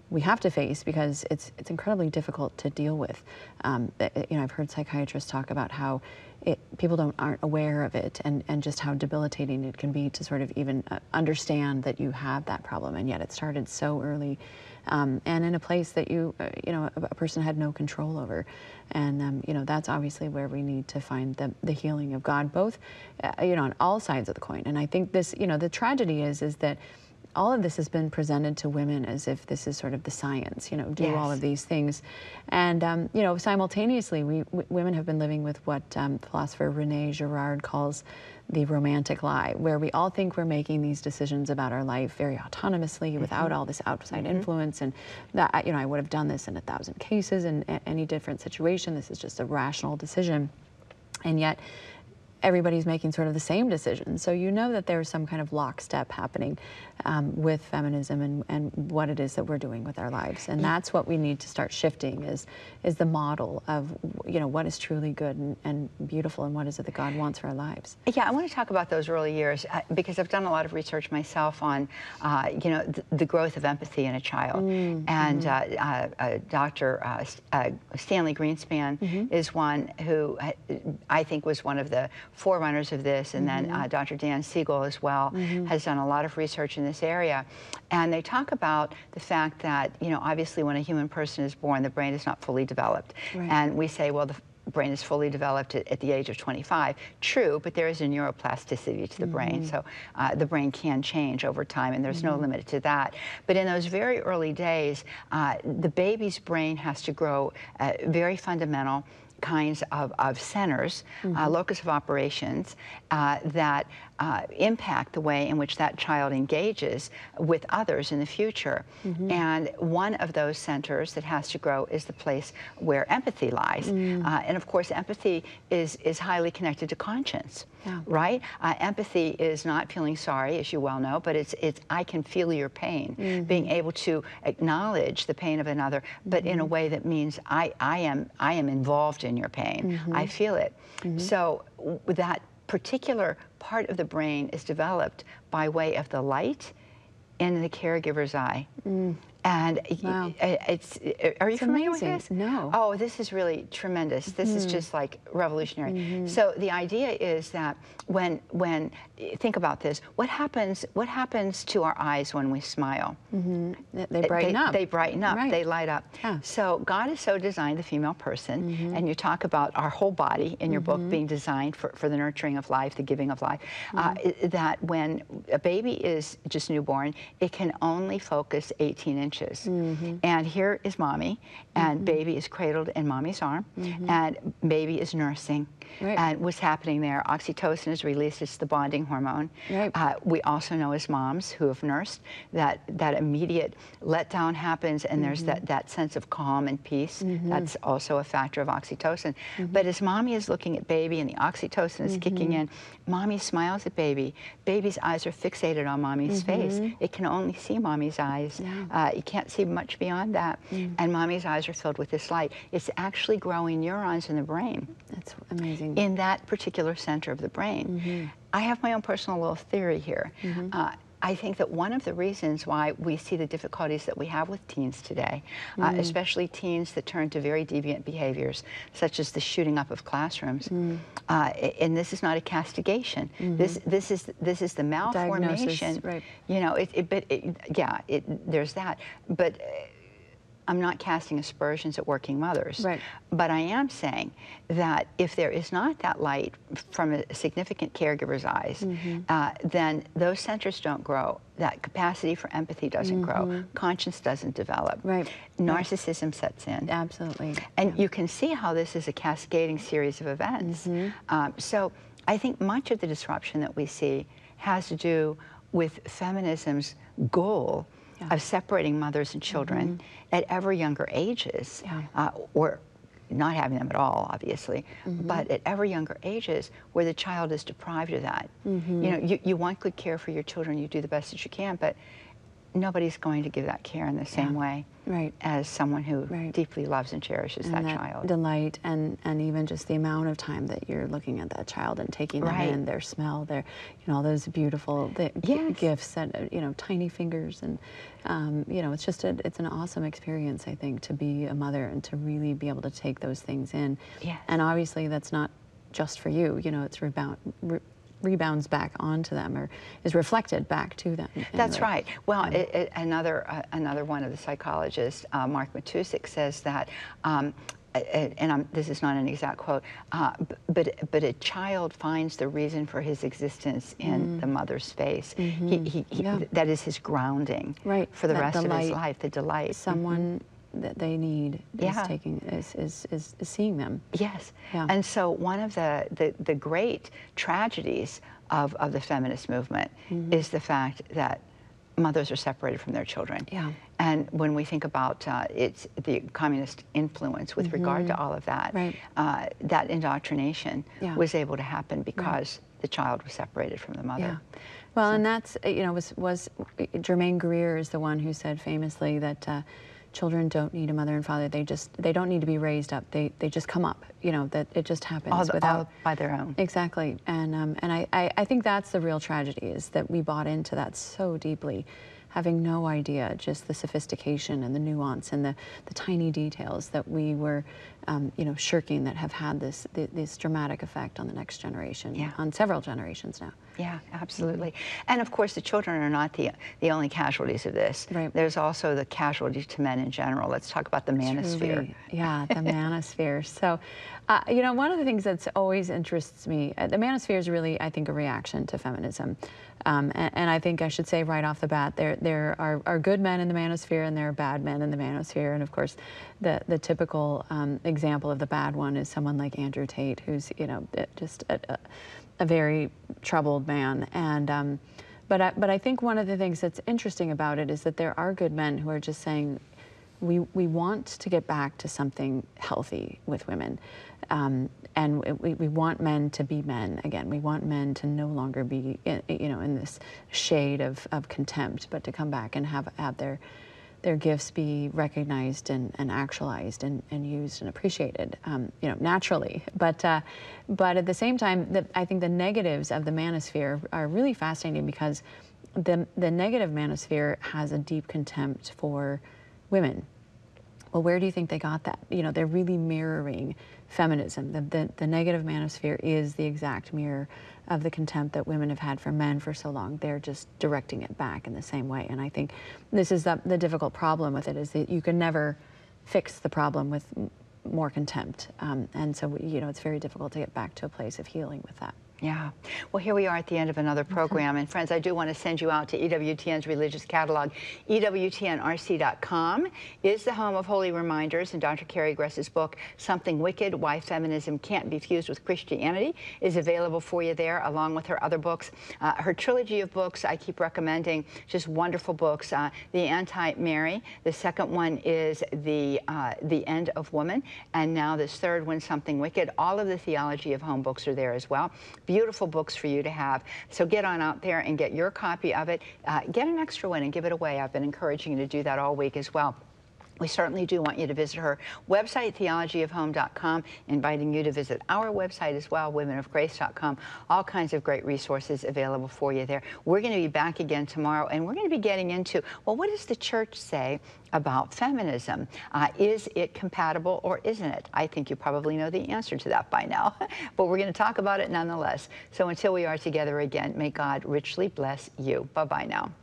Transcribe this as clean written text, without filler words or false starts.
we have to face because it's incredibly difficult to deal with. You know, I've heard psychiatrists talk about how people aren't aware of it, and just how debilitating it can be to sort of even understand that you have that problem, and yet it started so early, and in a place that you know, a person had no control over. And you know, that's obviously where we need to find the healing of God, both you know, on all sides of the coin. And I think this, you know, the tragedy is that all of this has been presented to women as if this is sort of the science, you know, do all of these things. And, you know, simultaneously, women have been living with what philosopher Rene Girard calls the romantic lie, where we all think we're making these decisions about our life very autonomously without all this outside influence, and that, you know, I would have done this in 1,000 cases in any different situation. This is just a rational decision. And yet, everybody's making sort of the same decision. So you know that there's some kind of lockstep happening with feminism and what it is that we're doing with our lives. And that's what we need to start shifting, is the model of, you know, what is truly good and beautiful, and what is it that God wants for our lives. Yeah, I want to talk about those early years because I've done a lot of research myself on, you know, the growth of empathy in a child. And Dr. Stanley Greenspan is one who I think was one of the forerunners of this, and then Dr. Dan Siegel as well has done a lot of research in this area. And they talk about the fact that, you know, obviously when a human person is born, the brain is not fully developed. And we say, well, the brain is fully developed at the age of 25. True, but there is a neuroplasticity to the brain, so the brain can change over time, and there's no limit to that. But in those very early days, the baby's brain has to grow very fundamental kinds of centers, locus of operations, that impact the way in which that child engages with others in the future. And one of those centers that has to grow is the place where empathy lies. And of course, empathy is highly connected to conscience, right? Empathy is not feeling sorry, as you well know, but it's I can feel your pain, being able to acknowledge the pain of another, but in a way that means I am involved in your pain. I feel it. So that particular part of the brain is developed by way of the light in the caregiver's eye. And are you familiar with this? No. Oh, this is really tremendous. This is just like revolutionary. So the idea is that when think about this, what happens to our eyes when we smile? They brighten up. They brighten up. Right. They light up. So God has so designed the female person, and you talk about our whole body in your book being designed for the nurturing of life, the giving of life, that when a baby is just newborn, it can only focus 18 inches. And here is mommy, and baby is cradled in mommy's arm, and baby is nursing. And what's happening there? Oxytocin is released. It's the bonding hormone. We also know as moms who have nursed that immediate letdown happens, and there's that sense of calm and peace. That's also a factor of oxytocin. But as mommy is looking at baby and the oxytocin is kicking in, mommy smiles at baby. Baby's eyes are fixated on mommy's face. It can only see mommy's eyes. You can't see much beyond that. And mommy's eyes are filled with this light. It's actually growing neurons in the brain. That's amazing. In that particular center of the brain. I have my own personal little theory here. I think that one of the reasons why we see the difficulties that we have with teens today, especially teens that turn to very deviant behaviors, such as the shooting up of classrooms, and this is not a castigation. This is the malformation. Right. You know, there's that, but. I'm not casting aspersions at working mothers, but I am saying that if there is not that light from a significant caregiver's eyes, then those centers don't grow. That capacity for empathy doesn't grow. Conscience doesn't develop. Narcissism sets in. Absolutely. And you can see how this is a cascading series of events. So I think much of the disruption that we see has to do with feminism's goal of separating mothers and children at ever younger ages, or not having them at all, obviously, but at ever younger ages where the child is deprived of that. You know, you want good care for your children, you do the best that you can, but nobody's going to give that care in the same way Right. as someone who Right. deeply loves and cherishes And that that child. delight, and even just the amount of time that you're looking at that child and taking them Right. in, their smell, their, all those beautiful Yes. gifts that, tiny fingers, and it's just it's an awesome experience, I think, to be a mother and to really be able to take those things in. Yes. And obviously that's not just for you, it's rebounds back onto them, or is reflected back to them. That's right. Well, another one of the psychologists, Mark Matusik, says that, this is not an exact quote, but a child finds the reason for his existence in the mother's face. That is his grounding for the rest of his life. The delight. Someone that they need is seeing them. Yes. Yeah. And so one of the great tragedies of the feminist movement is the fact that mothers are separated from their children. Yeah. And when we think about it's the communist influence with regard to all of that, that indoctrination was able to happen because the child was separated from the mother. Yeah. Well, and that's, was Germaine Greer is the one who said famously that children don't need a mother and father. They don't need to be raised up. They just come up. That it just happens all by their own. Exactly. And I think that's the real tragedy, is that we bought into that so deeply, having no idea just the sophistication and the nuance and the tiny details that we were shirking, that have had this dramatic effect on the next generation, on several generations now. Yeah, absolutely. And of course, the children are not the only casualties of this. Right. There's also the casualty to men in general. Let's talk about the manosphere. Truly. Yeah, the manosphere. So, one of the things that's always interests me, the manosphere is really, I think, a reaction to feminism. And I think I should say right off the bat, there are good men in the manosphere and there are bad men in the manosphere. And of course, the typical example of the bad one is someone like Andrew Tate, who's just a very troubled man. And but I think one of the things that's interesting about it is that there are good men who are just saying, we want to get back to something healthy with women. And we want men to be men again. We want men to no longer be, in this shade of contempt, but to come back and have their gifts be recognized and actualized and used and appreciated, naturally. But at the same time, I think the negatives of the manosphere are really fascinating, because the negative manosphere has a deep contempt for women. Well, where do you think they got that? They're really mirroring feminism. The negative manosphere is the exact mirror of the contempt that women have had for men for so long. They're just directing it back in the same way. And I think this is the difficult problem with it, is that you can never fix the problem with more contempt. And so, it's very difficult to get back to a place of healing with that. Yeah. Well, here we are at the end of another program. And friends, I do want to send you out to EWTN's religious catalog. EWTNRC.com is the home of Holy Reminders, and Dr. Carrie Gress's book, Something Wicked, Why Feminism Can't Be Fused with Christianity, is available for you there, along with her other books. Her trilogy of books, I keep recommending, just wonderful books. The Anti-Mary. The second one is The End of Woman. And now this third one, Something Wicked. All of the Theology of Home books are there as well. Beautiful books for you to have. So get on out there and get your copy of it. Get an extra one and give it away. I've been encouraging you to do that all week as well. We certainly do want you to visit her website, theologyofhome.com, inviting you to visit our website as well, womenofgrace.com. All kinds of great resources available for you there. We're going to be back again tomorrow, and we're going to be getting into, well, what does the church say about feminism? Is it compatible or isn't it? I think you probably know the answer to that by now, but we're going to talk about it nonetheless. So until we are together again, may God richly bless you. Bye-bye now.